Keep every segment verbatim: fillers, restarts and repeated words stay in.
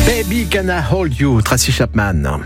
Baby Can I Hold You, Tracy Chapman.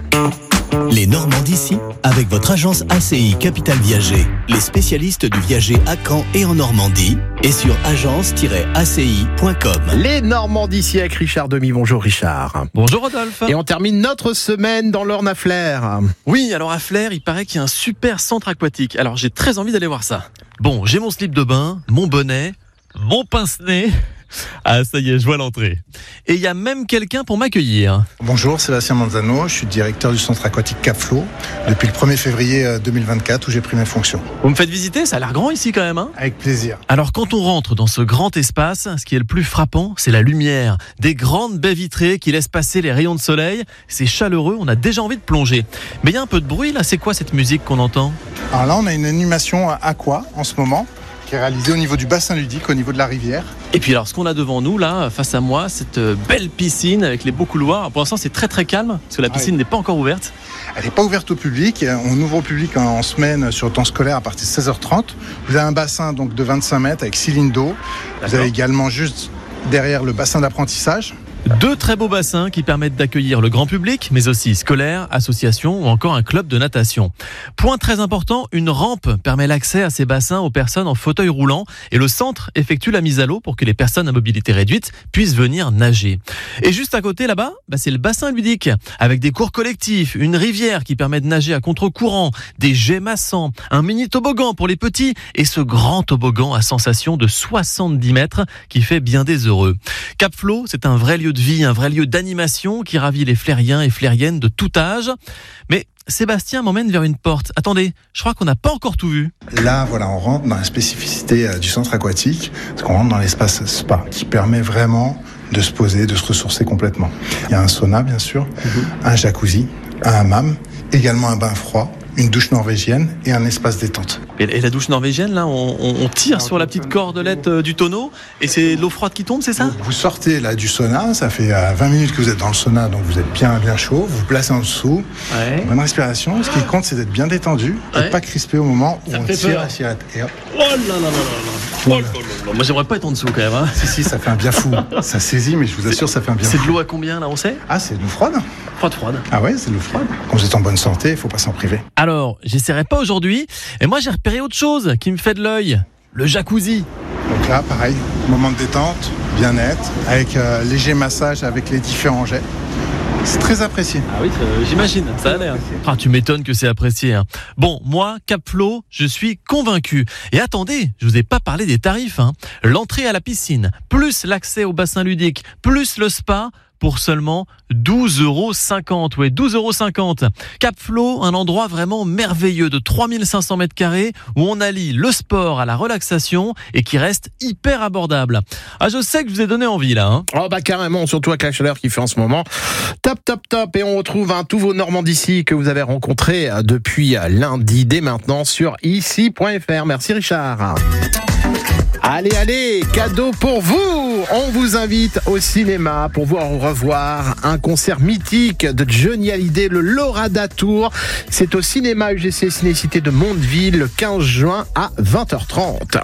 Les Normands d'ici, avec votre agence A C I Capital Viager, les spécialistes du viager à Caen et en Normandie, et sur agence tiret a c i point com. Les Normands d'ici avec Richard Demy. Bonjour Richard. Bonjour Rodolphe. Et on termine notre semaine dans l'Orne à Flers. Oui, alors à Flers, il paraît qu'il y a un super centre aquatique. Alors j'ai très envie d'aller voir ça. Bon, j'ai mon slip de bain, mon bonnet, mon pince-nez. Ah, ça y est, je vois l'entrée. Et il y a même quelqu'un pour m'accueillir. Bonjour, Sébastien Manzano, je suis directeur du centre aquatique Cap Flo depuis le premier février deux mille vingt-quatre où j'ai pris mes fonctions. Vous me faites visiter, ça a l'air grand ici quand même, hein ? Avec plaisir. Alors quand on rentre dans ce grand espace, ce qui est le plus frappant, c'est la lumière. Des grandes baies vitrées qui laissent passer les rayons de soleil. C'est chaleureux, on a déjà envie de plonger. Mais il y a un peu de bruit là, c'est quoi cette musique qu'on entend ? Alors là, on a une animation aqua en ce moment, qui est réalisée au niveau du bassin ludique, au niveau de la rivière. Et puis alors ce qu'on a devant nous là, face à moi, cette belle piscine avec les beaux couloirs. Pour l'instant c'est très très calme, parce que la piscine ah oui. n'est pas encore ouverte. Elle n'est pas ouverte au public, on ouvre au public en semaine sur le temps scolaire à partir de seize heures trente. Vous avez un bassin donc de vingt-cinq mètres avec six lignes d'eau. D'accord. Vous avez également juste derrière le bassin d'apprentissage. Deux très beaux bassins qui permettent d'accueillir le grand public, mais aussi scolaires, associations ou encore un club de natation. Point très important, une rampe permet l'accès à ces bassins aux personnes en fauteuil roulant et le centre effectue la mise à l'eau pour que les personnes à mobilité réduite puissent venir nager. Et juste à côté là-bas, bah c'est le bassin ludique avec des cours collectifs, une rivière qui permet de nager à contre-courant, des jets massants, un mini toboggan pour les petits et ce grand toboggan à sensation de soixante-dix mètres qui fait bien des heureux. Cap Flo, c'est un vrai lieu de vie, un vrai lieu d'animation qui ravit les flériens et flériennes de tout âge. Mais Sébastien m'emmène vers une porte. Attendez, je crois qu'on n'a pas encore tout vu. Là, voilà, on rentre dans la spécificité du centre aquatique, parce qu'on rentre dans l'espace spa, qui permet vraiment de se poser, de se ressourcer complètement. Il y a un sauna, bien sûr, mmh. un jacuzzi, un hammam, également un bain froid, une douche norvégienne et un espace détente. Et la douche norvégienne, là, on, on tire Alors, sur la petite cordelette du tonneau et c'est de l'eau froide qui tombe, c'est ça ? Vous sortez là du sauna, ça fait vingt minutes que vous êtes dans le sauna, donc vous êtes bien bien chaud, vous vous placez en dessous, ouais. bonne respiration. Ce qui compte, c'est d'être bien détendu ouais. et pas crispé au moment où ça on tire peur. la sirette. Et hop. Oh là là là là là. Oh là là. Moi, j'aimerais pas être en dessous quand même. Hein. Si, si, ça fait un bien fou. Ça saisit, mais je vous assure, ça fait un bien c'est fou. C'est de l'eau à combien, là, on sait ? Ah, c'est de l'eau froide. Froide, froide. Ah ouais, c'est de l'eau froide. Quand vous êtes en bonne santé, il faut pas s'en priver. Alors, j'essaierai pas aujourd'hui. Et moi, j'ai repéré autre chose qui me fait de l'œil. Le jacuzzi. Donc là, pareil, moment de détente, bien-être, avec euh, léger massage avec les différents jets. C'est très apprécié. Ah oui, euh, j'imagine, ça a l'air. Ah, tu m'étonnes que c'est apprécié. Hein. Bon, moi, Cap Flo, je suis convaincu. Et attendez, je vous ai pas parlé des tarifs. Hein. L'entrée à la piscine, plus l'accès au bassin ludique, plus le spa, pour seulement douze euros cinquante. Ouais, douze euros cinquante. Cap Flo, un endroit vraiment merveilleux de trois mille cinq cents mètres carrés où on allie le sport à la relaxation et qui reste hyper abordable. Ah, je sais que je vous ai donné envie là. Hein. Oh bah carrément, surtout avec la chaleur qu'il fait en ce moment. Top, top, top. Et on retrouve hein, tous vos Normands d'ici que vous avez rencontrés depuis lundi dès maintenant sur ici point f r. Merci Richard. Allez, allez, cadeau pour vous. On vous invite au cinéma pour voir ou revoir un concert mythique de Johnny Hallyday, le Lorada Tour. C'est au cinéma U G C Cinécité de Mondeville le quinze juin à vingt heures trente.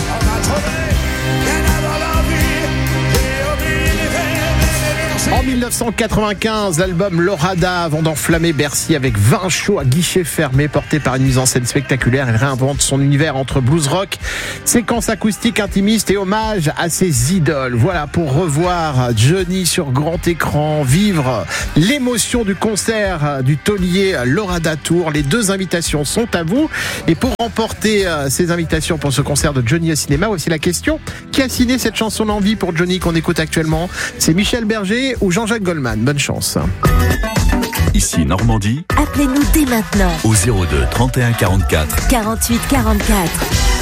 En dix-neuf cent quatre-vingt-quinze, l'album Lorada vend d'enflammer Bercy avec vingt shows à guichet fermé portés par une mise en scène spectaculaire. Il réinvente son univers entre blues rock, séquences acoustiques intimistes et hommage à ses idoles. Voilà, pour revoir Johnny sur grand écran, vivre l'émotion du concert du taulier Lorada Tour. Les deux invitations sont à vous. Et pour remporter ces invitations pour ce concert de Johnny au cinéma, voici la question. Qui a signé cette chanson d'envie pour Johnny qu'on écoute actuellement ? C'est Michel Berger ou Jean-Jacques Goldman? Bonne chance. Ici Normandie. Appelez-nous dès maintenant au zéro deux trente et un quarante-quatre quarante-huit quarante-quatre.